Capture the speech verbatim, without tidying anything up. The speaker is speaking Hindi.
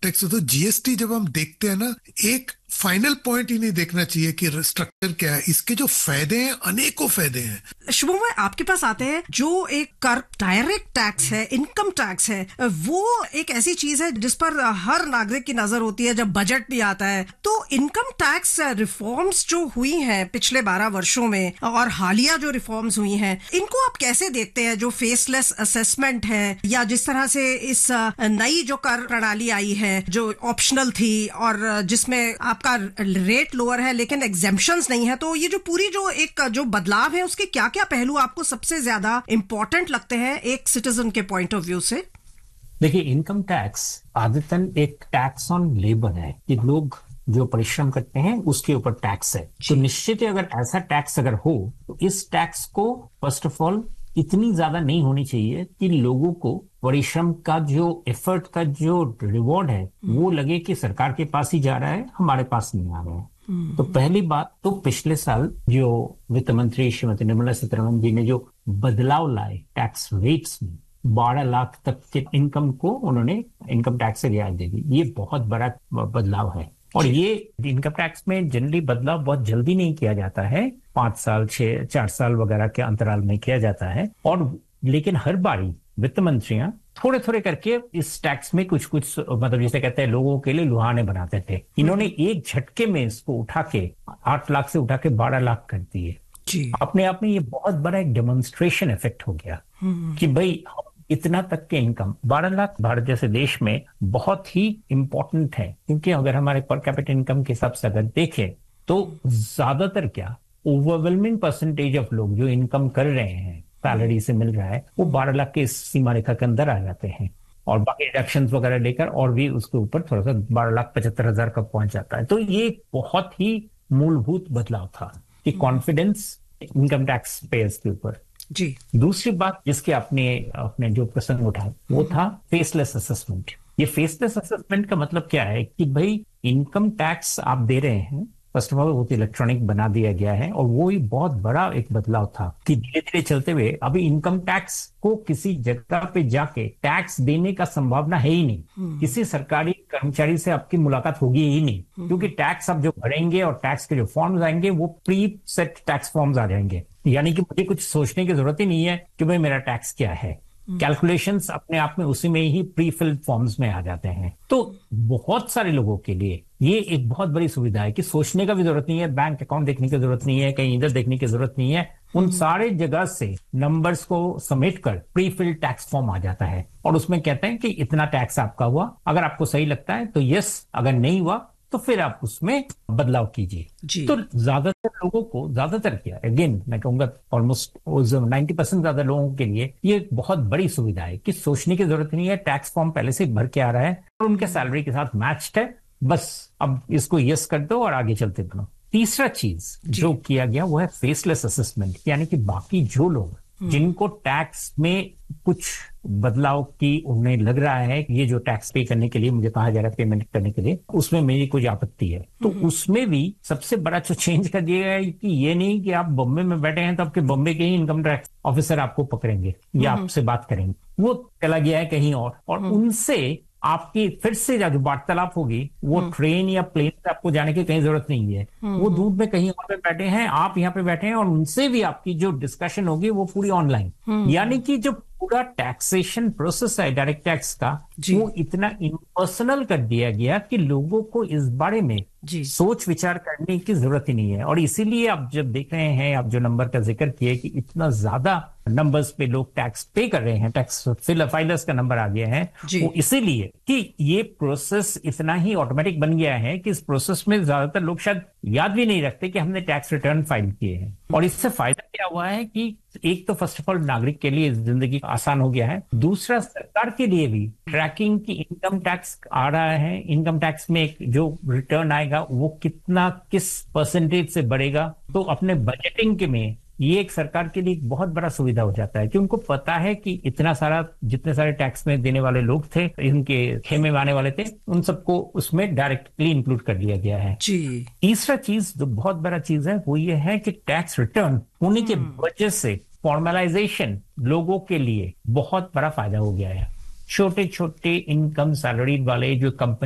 टैक्स हो तो जीएसटी जब हम देखते हैं ना, एक फाइनल पॉइंट ही नहीं देखना चाहिए कि स्ट्रक्चर क्या है, इसके जो फायदे हैं अनेकों फायदे हैं। शुभम भाई, आपके पास आते हैं, जो एक कर डायरेक्ट टैक्स है, इनकम टैक्स है, वो एक ऐसी चीज है जिस पर हर नागरिक की नजर होती है जब बजट भी आता है। तो इनकम टैक्स रिफॉर्म्स जो हुई हैं पिछले बारह वर्षों में और हालिया जो रिफॉर्म्स हुई हैं, इनको आप कैसे देखते हैं? जो फेसलेस असेसमेंट है या जिस तरह से इस नई जो कर प्रणाली आई है जो ऑप्शनल थी और जिसमें आपका रेट लोअर है लेकिन एग्जेम्पशंस नहीं है, तो ये जो पूरी जो एक जो बदलाव है उसके क्या क्या पहलू आपको सबसे ज्यादा इंपॉर्टेंट लगते हैं एक सिटीजन के पॉइंट ऑफ व्यू से? देखिए, इनकम टैक्स आदतन एक टैक्स ऑन लेबर है कि लोग जो परिश्रम करते हैं उसके ऊपर टैक्स है। तो निश्चित है, अगर ऐसा टैक्स अगर हो तो इस टैक्स को फर्स्ट ऑफ ऑल इतनी ज्यादा नहीं होनी चाहिए कि लोगों को परिश्रम का जो एफर्ट का जो रिवॉर्ड है वो लगे कि सरकार के पास ही जा रहा है, हमारे पास नहीं आ रहा है। तो पहली बात तो पिछले साल जो वित्त मंत्री श्रीमती निर्मला सीतारमण जी ने जो बदलाव लाए टैक्स रेट्स में, बारह लाख तक के इनकम को उन्होंने इनकम टैक्स से रियायत दे दी। ये बहुत बड़ा बदलाव है और ये इनकम टैक्स में जनरली बदलाव बहुत जल्दी नहीं किया जाता है, पांच साल छह चार साल वगैरह के अंतराल में किया जाता है। और लेकिन हर बारी वित्त मंत्रियां थोड़े थोड़े करके इस टैक्स में कुछ कुछ मतलब जैसे कहते हैं लोगों के लिए लुहाने बनाते थे। इन्होंने एक झटके में इसको उठा के आठ लाख से उठा के बारह लाख कर दिए। अपने आप में ये बहुत बड़ा एक डेमोन्स्ट्रेशन इफेक्ट हो गया कि भाई इतना तक के इनकम बारह लाख भारत जैसे देश में बहुत ही इंपॉर्टेंट है, क्योंकि अगर हमारे पर कैपिटल इनकम के हिसाब से अगर देखें तो ज्यादातर क्या ओवरवेलमिंग परसेंटेज ऑफ लोग जो इनकम कर रहे हैं सैलरी से मिल रहा है वो बारह लाख के सीमा रेखा के अंदर आ जाते हैं और बाकी डिडक्शन वगैरह लेकर और भी उसके ऊपर थोड़ा सा बारह लाख पचहत्तर हजार का पहुंच जाता है। तो ये बहुत ही मूलभूत बदलाव था कि कॉन्फिडेंस इनकम टैक्स पेयर्स के ऊपर। जी दूसरी बात जिसके आपने अपने जो प्रसंग उठाया वो था फेसलेस असेसमेंट। ये फेसलेस असेसमेंट का मतलब क्या है कि भाई इनकम टैक्स आप दे रहे हैं, फर्स्ट ऑफ ऑल वो तो इलेक्ट्रॉनिक बना दिया गया है और वो ही बहुत बड़ा एक बदलाव था कि धीरे धीरे चलते हुए अभी इनकम टैक्स को किसी जगह पे जाके टैक्स देने का संभावना है ही नहीं। किसी सरकारी कर्मचारी से आपकी मुलाकात होगी ही नहीं, क्योंकि टैक्स आप जो भरेंगे और टैक्स के जो फॉर्म्स आएंगे वो प्री सेट टैक्स फॉर्म्स आ जाएंगे। यानी कि मुझे कुछ सोचने की जरूरत ही नहीं है कि भाई मेरा टैक्स क्या है। कैलकुलेशंस अपने आप में उसी में ही प्री फिल्ड फॉर्म्स में आ जाते हैं। तो बहुत सारे लोगों के लिए ये एक बहुत बड़ी सुविधा है कि सोचने का भी जरूरत नहीं है, बैंक अकाउंट देखने की जरूरत नहीं है, कहीं इधर देखने की जरूरत नहीं है। उन सारे जगह से नंबर्स को समेट कर प्री फिल्ड टैक्स फॉर्म आ जाता है और उसमें कहते हैं कि इतना टैक्स आपका हुआ, अगर आपको सही लगता है तो यस, अगर नहीं हुआ तो फिर आप उसमें बदलाव कीजिए। तो ज्यादातर लोगों को, ज्यादातर क्या अगेन मैं कहूंगा ऑलमोस्ट नाइन्टी परसेंट ज्यादा लोगों के लिए ये बहुत बड़ी सुविधा है कि सोचने की जरूरत नहीं है, टैक्स फॉर्म पहले से भर के आ रहा है और उनके सैलरी के साथ मैच्ड है, बस अब इसको यस कर दो और आगे चलते बनो। तीसरा चीज जो किया गया वो है फेसलेस असेसमेंट, यानी कि बाकी जो लोग जिनको टैक्स में कुछ बदलाव की उन्हें लग रहा है कि ये जो टैक्स पे करने के लिए मुझे कहा जा रहा है पेमेंट करने के लिए, उसमें मेरी कुछ आपत्ति है, तो उसमें भी सबसे बड़ा जो चेंज कर दिया है कि ये नहीं कि आप बॉम्बे में बैठे हैं तो आपके बॉम्बे के ही इनकम टैक्स ऑफिसर आपको पकड़ेंगे या आपसे बात करेंगे, वो चला गया है कहीं और और उनसे आपकी फिर से जो वार्तालाप होगी वो ट्रेन या प्लेन से आपको जाने की कहीं जरूरत नहीं है। वो दूर में कहीं और पे बैठे हैं, आप यहाँ पे बैठे हैं और उनसे भी आपकी जो डिस्कशन होगी वो पूरी ऑनलाइन। यानी कि जो पूरा टैक्सेशन प्रोसेस है डायरेक्ट टैक्स का वो इतना इम्पर्सनल कर दिया गया कि लोगों को इस बारे में सोच विचार करने की जरूरत ही नहीं है। और इसीलिए आप जब देख रहे हैं, आप जो नंबर का जिक्र किए कि इतना ज्यादा नंबर्स पे लोग टैक्स पे कर रहे हैं, टैक्स फाइलर्स का नंबर आ गया है, वो इसीलिए कि ये प्रोसेस इतना ही ऑटोमेटिक बन गया है कि इस प्रोसेस में ज्यादातर लोग शायद याद भी नहीं रखते कि हमने टैक्स रिटर्न फाइल किए हैं। और इससे फायदा क्या हुआ है कि एक तो फर्स्ट ऑफ ऑल नागरिक के लिए जिंदगी आसान हो गया है, दूसरा सरकार के लिए भी ट्रैकिंग की इनकम टैक्स आ रहा है, इनकम टैक्स में जो रिटर्न आएगा वो कितना किस परसेंटेज से बढ़ेगा, तो अपने बजटिंग के में ये एक सरकार के लिए एक बहुत बड़ा सुविधा हो जाता है कि उनको पता है कि इतना सारा जितने सारे टैक्स में देने वाले लोग थे, इनके खेमे में आने वाले थे, उन सबको उसमें डायरेक्टली इंक्लूड कर दिया गया है। जी। तीसरा चीज जो बहुत बड़ा चीज है वो ये है कि टैक्स रिटर्न होने के वजह से फॉर्मलाइजेशन लोगों के लिए बहुत बड़ा फायदा हो गया है। छोटे छोटे इनकम सैलरी वाले जो कंपनी